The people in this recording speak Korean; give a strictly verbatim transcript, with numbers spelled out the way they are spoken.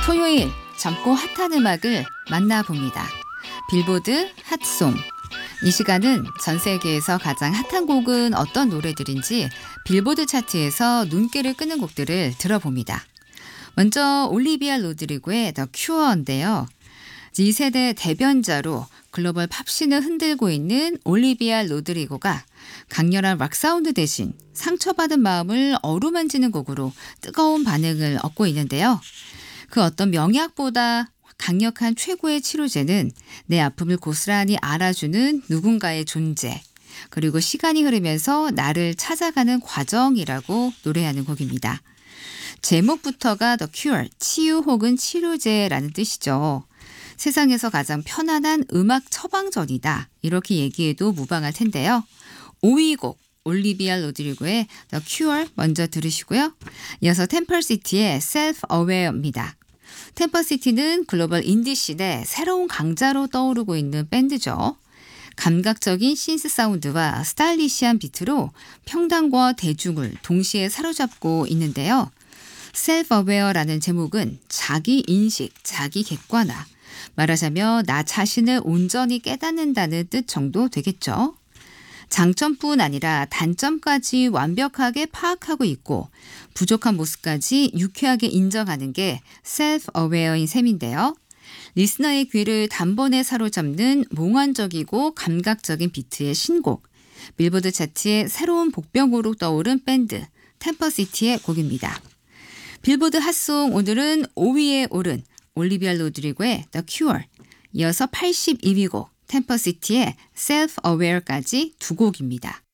토요일 젊고 핫한 음악을 만나봅니다. 빌보드 핫송. 이 시간은 전 세계에서 가장 핫한 곡은 어떤 노래들인지 빌보드 차트에서 눈길을 끄는 곡들을 들어봅니다. 먼저 올리비아 로드리고의 The Cure인데요. 이 세대 대변자로 글로벌 팝씬을 흔들고 있는 올리비아 로드리고가 강렬한 락 사운드 대신 상처받은 마음을 어루만지는 곡으로 뜨거운 반응을 얻고 있는데요. 그 어떤 명약보다 강력한 최고의 치료제는 내 아픔을 고스란히 알아주는 누군가의 존재, 그리고 시간이 흐르면서 나를 찾아가는 과정이라고 노래하는 곡입니다. 제목부터가 The Cure, 치유 혹은 치료제라는 뜻이죠. 세상에서 가장 편안한 음악 처방전이다, 이렇게 얘기해도 무방할 텐데요. 오 위 곡 올리비아 로드리고의 The Cure 먼저 들으시고요. 이어서 템펄시티의 Self Aware입니다. 템퍼시티는 글로벌 인디씬의 새로운 강자로 떠오르고 있는 밴드죠. 감각적인 신스 사운드와 스타일리시한 비트로 평단과 대중을 동시에 사로잡고 있는데요. Self-Aware라는 제목은 자기 인식, 자기 객관화, 말하자면 나 자신을 온전히 깨닫는다는 뜻 정도 되겠죠. 장점뿐 아니라 단점까지 완벽하게 파악하고 있고 부족한 모습까지 유쾌하게 인정하는 게 셀프-어웨어인 셈인데요. 리스너의 귀를 단번에 사로잡는 몽환적이고 감각적인 비트의 신곡, 빌보드 차트의 새로운 복병으로 떠오른 밴드 템퍼시티의 곡입니다. 빌보드 핫송 오늘은 오 위에 오른 올리비아 로드리고의 The Cure, 이어서 팔십이 위 곡 템퍼시티의 Self-Aware까지 두 곡입니다.